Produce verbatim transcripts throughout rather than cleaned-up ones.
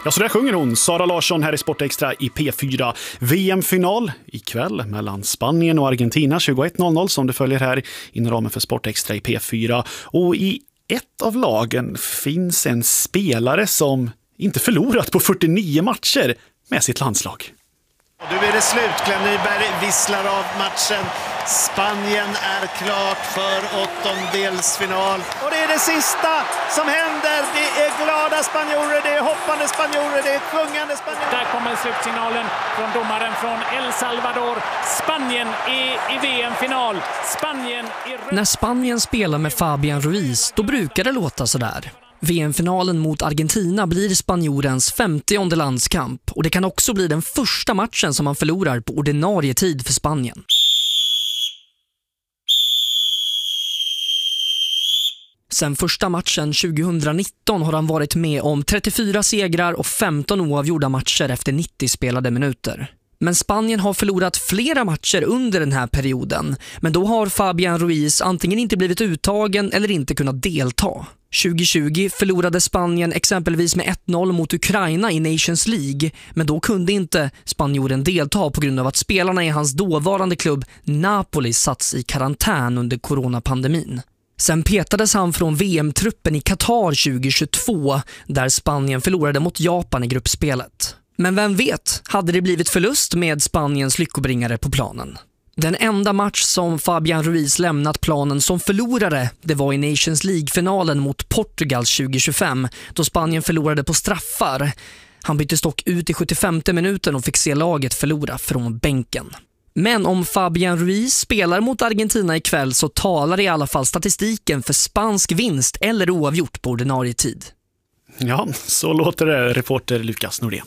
Ja, så där sjunger hon, Sara Larsson här i Sportextra i P fyra. V M-final ikväll mellan Spanien och Argentina tjugoett noll noll som du följer här inom ramen för Sportextra i P fyra. Och i ett av lagen finns en spelare som inte förlorat på fyrtionio matcher med sitt landslag. Nu är det slut. Glenn Nyberg visslar av matchen. Spanien är klart för åttondelsfinal. Och det är det sista som händer. Det är glada spanjorer, det är hoppande spanjorer, det är sjungande spanjorer. Där kommer slutsignalen från domaren från El Salvador. Spanien är i V M-final. Spanien är... När Spanien spelar med Fabian Ruiz, då brukar det låta så där. V M-finalen mot Argentina blir spanjorens femtionde landskamp och det kan också bli den första matchen som man förlorar på ordinarie tid för Spanien. Sen första matchen tjugonitton har han varit med om trettiofyra segrar och femton oavgjorda matcher efter nittio spelade minuter. Men Spanien har förlorat flera matcher under den här perioden, men då har Fabian Ruiz antingen inte blivit uttagen eller inte kunnat delta. tjugohundratjugo förlorade Spanien exempelvis med ett noll mot Ukraina i Nations League, men då kunde inte spanjoren delta på grund av att spelarna i hans dåvarande klubb Napoli satts i karantän under coronapandemin. Sen petades han från V M-truppen i Qatar tjugohundratjugotvå där Spanien förlorade mot Japan i gruppspelet. Men vem vet, hade det blivit förlust med Spaniens lyckobringare på planen? Den enda match som Fabian Ruiz lämnat planen som förlorare, det var i Nations League-finalen mot Portugal tjugohundratjugofem då Spanien förlorade på straffar. Han byttes dock ut i sjuttiofemte minuten och fick se laget förlora från bänken. Men om Fabian Ruiz spelar mot Argentina ikväll så talar i alla fall statistiken för spansk vinst eller oavgjort på ordinarie tid. Ja, så låter det, reporter Lukas Nordén.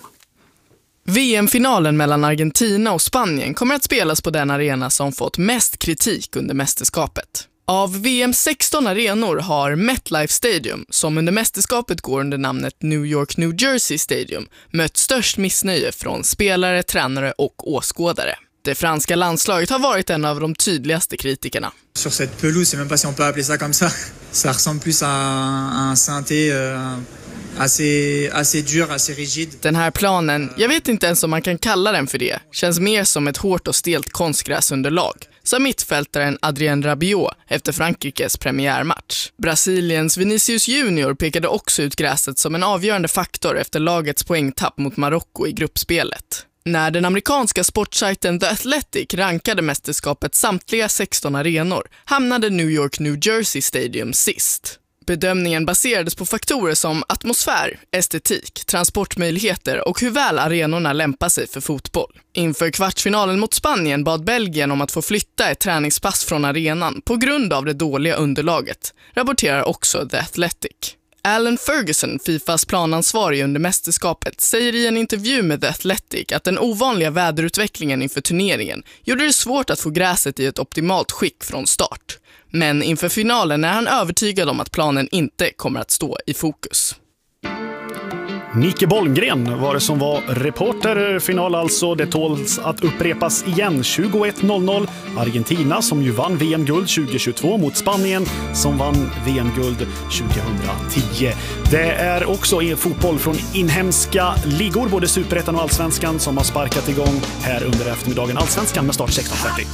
V M-finalen mellan Argentina och Spanien kommer att spelas på den arena som fått mest kritik under mästerskapet. Av V M:s sexton arenor har MetLife Stadium, som under mästerskapet går under namnet New York New Jersey Stadium, mött störst missnöje från spelare, tränare och åskådare. Det franska landslaget har varit en av de tydligaste kritikerna. Sur cette pelouse, c'est même pas si on peut appeler ça comme ça. Ça ressemble plus à un, un synthé euh, assez, assez dur, assez rigide. Den här planen, jag vet inte ens om man kan kalla den för det, känns mer som ett hårt och stelt konstgräsunderlag, sa mittfältaren Adrien Rabiot efter Frankrikes premiärmatch. Brasiliens Vinicius Junior pekade också ut gräset som en avgörande faktor efter lagets poängtapp mot Marocko i gruppspelet. När den amerikanska sportsajten The Athletic rankade mästerskapets samtliga sexton arenor hamnade New York New Jersey Stadium sist. Bedömningen baserades på faktorer som atmosfär, estetik, transportmöjligheter och hur väl arenorna lämpar sig för fotboll. Inför kvartsfinalen mot Spanien bad Belgien om att få flytta ett träningspass från arenan på grund av det dåliga underlaget, rapporterar också The Athletic. Alan Ferguson, Fifas planansvarig under mästerskapet, säger i en intervju med The Athletic att den ovanliga väderutvecklingen inför turneringen gjorde det svårt att få gräset i ett optimalt skick från start. Men inför finalen är han övertygad om att planen inte kommer att stå i fokus. Nicke Bollgren var det som var reporter. Final alltså, det tåls att upprepas igen. tjugoett noll noll. Argentina som ju vann V M-guld tjugohundratjugotvå mot Spanien som vann V M-guld tjugohundratio. Det är också en fotboll från inhemska ligor, både Superettan och Allsvenskan, som har sparkat igång här under eftermiddagen. Allsvenskan med start sexton trettio.